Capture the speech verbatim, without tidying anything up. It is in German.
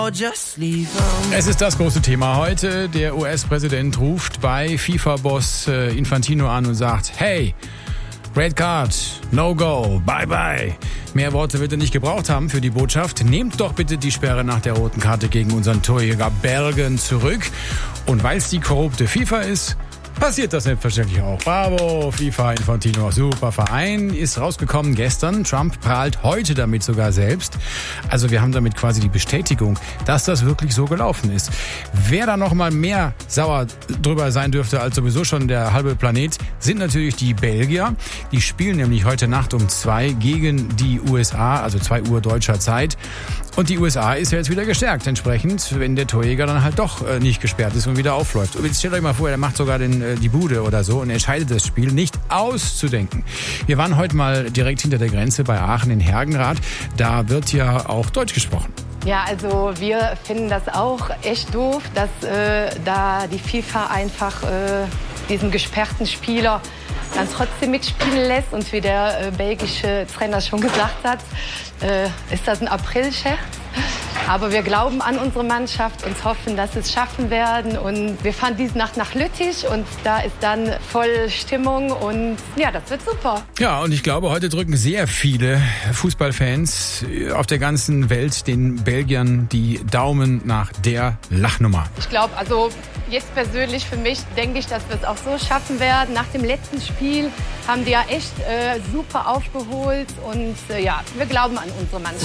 Es ist das große Thema heute. Der U S-Präsident ruft bei FIFA-Boss Infantino an und sagt, hey, Red Card, no go, bye bye. Mehr Worte wird er nicht gebraucht haben für die Botschaft. Nehmt doch bitte die Sperre nach der roten Karte gegen unseren Torjäger Bergen zurück. Und weil es die korrupte FIFA ist, passiert das selbstverständlich auch. Bravo, FIFA, Infantino, super Verein. Ist rausgekommen gestern. Trump prahlt heute damit sogar selbst. Also wir haben damit quasi die Bestätigung, dass das wirklich so gelaufen ist. Wer da noch mal mehr sauer drüber sein dürfte als sowieso schon der halbe Planet, sind natürlich die Belgier. Die spielen nämlich heute Nacht um zwei gegen die U S A, also zwei Uhr deutscher Zeit. Und die U S A ist ja jetzt wieder gestärkt entsprechend, wenn der Torjäger dann halt doch äh, nicht gesperrt ist und wieder aufläuft. Und jetzt stellt euch mal vor, er macht sogar den, äh, die Bude oder so und entscheidet das Spiel. Nicht auszudenken. Wir waren heute mal direkt hinter der Grenze bei Aachen in Hergenrath. Da wird ja auch Deutsch gesprochen. Ja, also wir finden das auch echt doof, dass äh, da die FIFA einfach äh, diesen gesperrten Spieler dann trotzdem mitspielen lässt. Und wie der äh, belgische Trainer schon gesagt hat, äh, ist das ein Aprilscherz. Aber wir glauben an unsere Mannschaft und hoffen, dass sie es schaffen werden. Und wir fahren diese Nacht nach Lüttich und da ist dann voll Stimmung und ja, das wird super. Ja, und ich glaube, heute drücken sehr viele Fußballfans auf der ganzen Welt den Belgiern die Daumen nach der Lachnummer. Ich glaube, also jetzt persönlich für mich denke ich, dass wir es auch so schaffen werden. Nach dem letzten Spiel haben die ja echt äh, super aufgeholt und äh, ja, wir glauben an unsere Mannschaft.